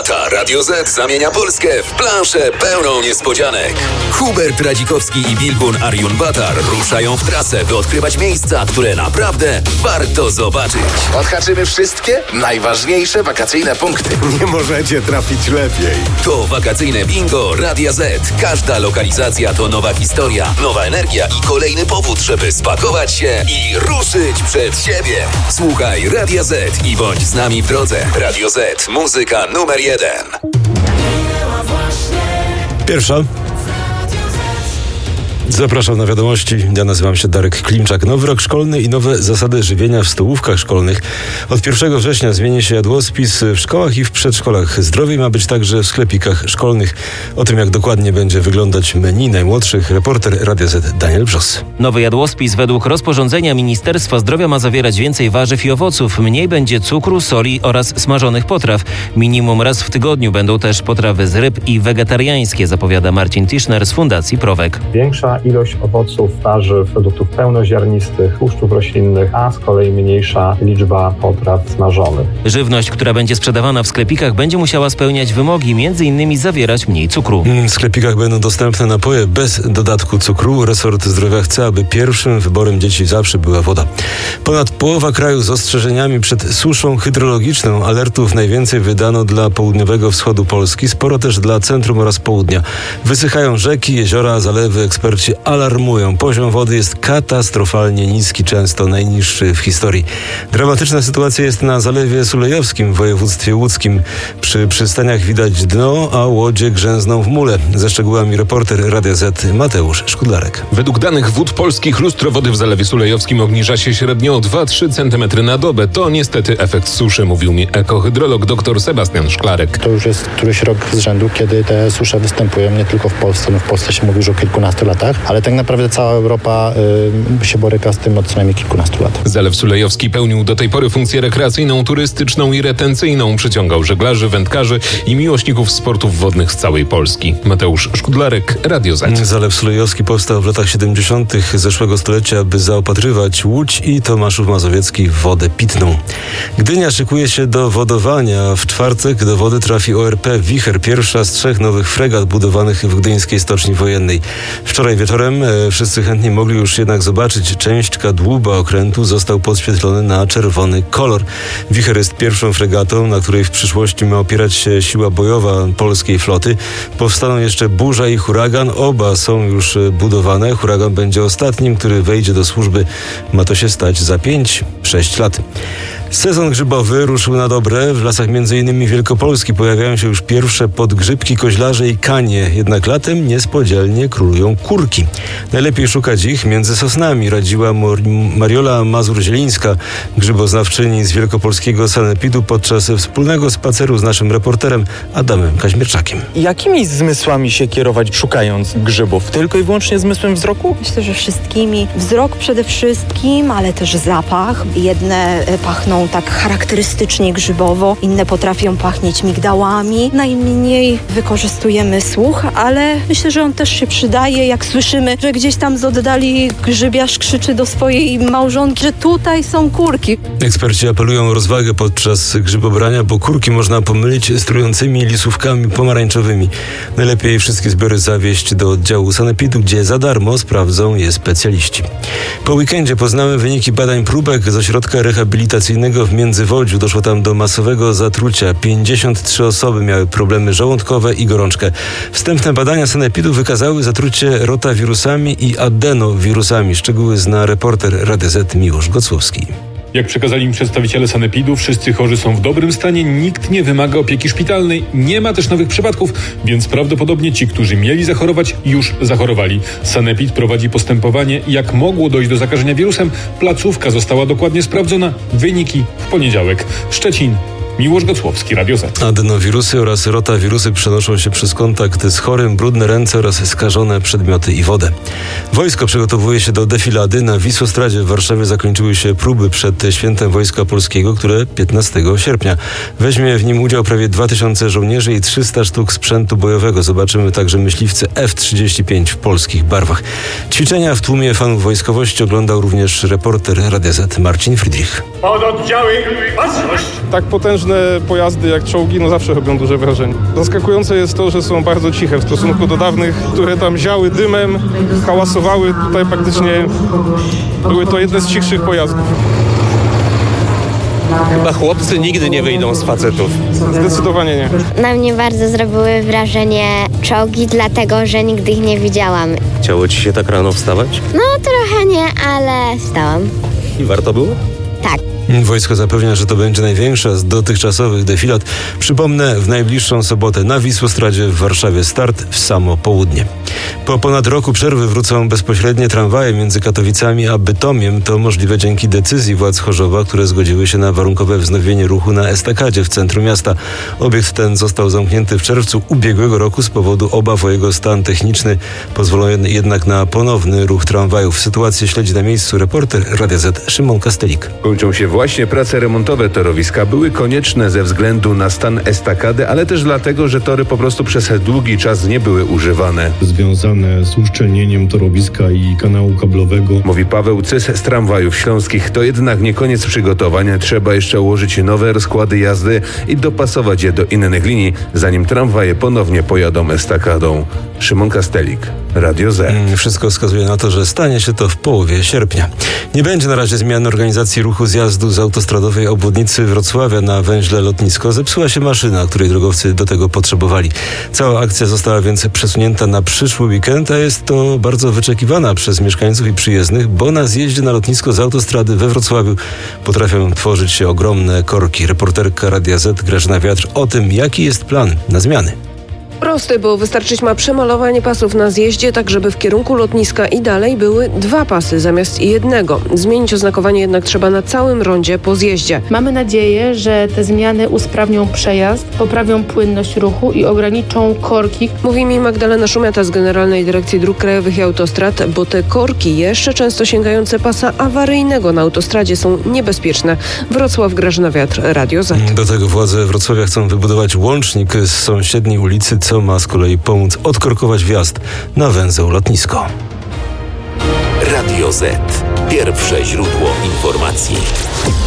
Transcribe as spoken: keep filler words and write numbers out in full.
Lata Radio Z zamienia Polskę w planszę pełną niespodzianek. Hubert Radzikowski i Bilgun Arjun-Batar ruszają w trasę, by odkrywać miejsca, które naprawdę warto zobaczyć. Odhaczymy wszystkie najważniejsze wakacyjne punkty. Nie możecie trafić lepiej. To wakacyjne bingo Radia Z. Każda lokalizacja to nowa historia, nowa energia i kolejny powód, żeby spakować się i ruszyć przed siebie. Słuchaj Radia Z i bądź z nami w drodze. Radio Z. Muzyka numer jeden. Pierwsza. Zapraszam na wiadomości. Ja nazywam się Darek Klimczak. Nowy rok szkolny i nowe zasady żywienia w stołówkach szkolnych. Od pierwszego września zmieni się jadłospis w szkołach i w przedszkolach. Zdrowiej ma być także w sklepikach szkolnych. O tym, jak dokładnie będzie wyglądać menu najmłodszych, reporter Radia Z Daniel Brzos. Nowy jadłospis według rozporządzenia Ministerstwa Zdrowia ma zawierać więcej warzyw i owoców. Mniej będzie cukru, soli oraz smażonych potraw. Minimum raz w tygodniu będą też potrawy z ryb i wegetariańskie, zapowiada Marcin Tischner z Fundacji Prowek. Większa ilość owoców, warzyw, produktów pełnoziarnistych, tłuszczów roślinnych, a z kolei mniejsza liczba potraw smażonych. Żywność, która będzie sprzedawana w sklepikach, będzie musiała spełniać wymogi, między innymi zawierać mniej cukru. W sklepikach będą dostępne napoje bez dodatku cukru. Resort Zdrowia chce, aby pierwszym wyborem dzieci zawsze była woda. Ponad połowa kraju z ostrzeżeniami przed suszą hydrologiczną. Alertów najwięcej wydano dla południowego wschodu Polski, sporo też dla centrum oraz południa. Wysychają rzeki, jeziora, zalewy. Eksperci alarmują. Poziom wody jest katastrofalnie niski, często najniższy w historii. Dramatyczna sytuacja jest na Zalewie Sulejowskim w województwie łódzkim. Przy przystaniach widać dno, a łodzie grzęzną w mule. Ze szczegółami reporter Radia Z Mateusz Szkudlarek. Według danych Wód Polskich lustro wody w Zalewie Sulejowskim obniża się średnio o dwa do trzech centymetrów na dobę. To niestety efekt suszy, mówił mi ekohydrolog dr Sebastian Szklarek. To już jest któryś rok z rzędu, kiedy te susze występują nie tylko w Polsce. No w Polsce się mówi już o kilkunastu latach, ale tak naprawdę cała Europa y, się boryka z tym od co najmniej kilkunastu lat. Zalew Sulejowski pełnił do tej pory funkcję rekreacyjną, turystyczną i retencyjną. Przyciągał żeglarzy, wędkarzy i miłośników sportów wodnych z całej Polski. Mateusz Szkudlarek, Radio Z. Zalew Sulejowski powstał w latach siedemdziesiątych zeszłego stulecia, by zaopatrywać Łódź i Tomaszów Mazowiecki w wodę pitną. Gdynia szykuje się do wodowania. W czwartek do wody trafi O R P Wicher, pierwsza z trzech nowych fregat budowanych w gdyńskiej stoczni wojennej. Wczoraj wieczorem e, wszyscy chętni mogli już jednak zobaczyć, część kadłuba okrętu został podświetlony na czerwony kolor. Wicher jest pierwszą fregatą, na której w przyszłości ma opierać się siła bojowa polskiej floty. Powstaną jeszcze Burza i Huragan. Oba są już budowane. Huragan będzie ostatnim, który wejdzie do służby. Ma to się stać za pięć sześć lat. Sezon grzybowy ruszył na dobre. W lasach między innymi Wielkopolski pojawiają się już pierwsze podgrzybki, koźlarze i kanie. Jednak latem niespodzianie królują kurki. Najlepiej szukać ich między sosnami, radziła Mariola Mazur-Zielińska, grzyboznawczyni z wielkopolskiego sanepidu podczas wspólnego spaceru z naszym reporterem Adamem Kaźmierczakiem. Jakimi zmysłami się kierować szukając grzybów? Tylko i wyłącznie zmysłem wzroku? Myślę, że wszystkimi. Wzrok przede wszystkim, ale też zapach. Jedne pachną tak charakterystycznie grzybowo, inne potrafią pachnieć migdałami. Najmniej wykorzystujemy słuch, ale myślę, że on też się przydaje, jak słyszymy, że gdzieś tam z oddali grzybiarz krzyczy do swojej małżonki, że tutaj są kurki. Eksperci apelują o rozwagę podczas grzybobrania, bo kurki można pomylić z trującymi lisówkami pomarańczowymi. Najlepiej wszystkie zbiory zawieźć do oddziału sanepidu, gdzie za darmo sprawdzą je specjaliści. Po weekendzie poznamy wyniki badań próbek z ośrodka rehabilitacyjnego w Międzywodziu. Doszło tam do masowego zatrucia. pięćdziesiąt trzy osoby miały problemy żołądkowe i gorączkę. Wstępne badania sanepidu wykazały zatrucie rotawirusami i adenowirusami. Szczegóły zna reporter Radia Z Miłosz Gocłowski. Jak przekazali mi przedstawiciele sanepidu, wszyscy chorzy są w dobrym stanie, nikt nie wymaga opieki szpitalnej, nie ma też nowych przypadków, więc prawdopodobnie ci, którzy mieli zachorować, już zachorowali. Sanepid prowadzi postępowanie, jak mogło dojść do zakażenia wirusem. Placówka została dokładnie sprawdzona. Wyniki w poniedziałek. Szczecin. Miłosz Gocłowski, Radio Z. Adenowirusy oraz rotawirusy przenoszą się przez kontakt z chorym, brudne ręce oraz skażone przedmioty i wodę. Wojsko przygotowuje się do defilady. Na Wisłostradzie w Warszawie zakończyły się próby przed Świętem Wojska Polskiego, które piętnastego sierpnia. Weźmie w nim udział prawie dwa tysiące żołnierzy i trzysta sztuk sprzętu bojowego. Zobaczymy także myśliwce F trzydzieści pięć w polskich barwach. Ćwiczenia w tłumie fanów wojskowości oglądał również reporter Radia Z Marcin Friedrich. Pododdziały, baczność! Tak potężny Potężne pojazdy jak czołgi no zawsze robią duże wrażenie. Zaskakujące jest to, że są bardzo ciche w stosunku do dawnych, które tam ziały dymem, hałasowały. Tutaj praktycznie były to jedne z cichszych pojazdów. Chyba chłopcy nigdy nie wyjdą z facetów. Zdecydowanie nie. Na mnie bardzo zrobiły wrażenie czołgi, dlatego że nigdy ich nie widziałam. Chciało ci się tak rano wstawać? No trochę nie, ale wstałam. I warto było? Tak. Wojsko zapewnia, że to będzie największa z dotychczasowych defilat. Przypomnę, w najbliższą sobotę na Wisłostradzie w Warszawie start w samo południe. Po ponad roku przerwy wrócą bezpośrednie tramwaje między Katowicami a Bytomiem. To możliwe dzięki decyzji władz Chorzowa, które zgodziły się na warunkowe wznowienie ruchu na estakadzie w centrum miasta. Obiekt ten został zamknięty w czerwcu ubiegłego roku z powodu obaw o jego stan techniczny. Pozwolą jednak na ponowny ruch tramwajów. Sytuację śledzi na miejscu reporter Radia Z Szymon Kastelik. Kończą się właśnie prace remontowe torowiska. Były konieczne ze względu na stan estakady, ale też dlatego, że tory po prostu przez długi czas nie były używane. Związane z uszczelnieniem torowiska i kanału kablowego. Mówi Paweł Cys z tramwajów śląskich. To jednak nie koniec przygotowań. Trzeba jeszcze ułożyć nowe rozkłady jazdy i dopasować je do innych linii, zanim tramwaje ponownie pojadą estakadą. Szymon Kastelik, Radio Z. Wszystko wskazuje na to, że stanie się to w połowie sierpnia. Nie będzie na razie zmian organizacji ruchu zjazdu z autostradowej obwodnicy Wrocławia na węźle lotnisko. Zepsuła się maszyna, której drogowcy do tego potrzebowali. Cała akcja została więc przesunięta na przyszły weekend, a jest to bardzo wyczekiwana przez mieszkańców i przyjezdnych, bo na zjeździe na lotnisko z autostrady we Wrocławiu potrafią tworzyć się ogromne korki. Reporterka Radia Z Grażyna Wiatr o tym, jaki jest plan na zmiany. Prosty, bo wystarczyć ma przemalowanie pasów na zjeździe, tak żeby w kierunku lotniska i dalej były dwa pasy zamiast jednego. Zmienić oznakowanie jednak trzeba na całym rondzie po zjeździe. Mamy nadzieję, że te zmiany usprawnią przejazd, poprawią płynność ruchu i ograniczą korki. Mówi mi Magdalena Szumiata z Generalnej Dyrekcji Dróg Krajowych i Autostrad, bo te korki, jeszcze często sięgające pasa awaryjnego na autostradzie, są niebezpieczne. Wrocław, Grażyna Wiatr, Radio Z. Do tego władze Wrocławia chcą wybudować łącznik z sąsiedniej ulicy, co ma z kolei pomóc odkorkować wjazd na węzeł lotnisko. Radio Z. Pierwsze źródło informacji.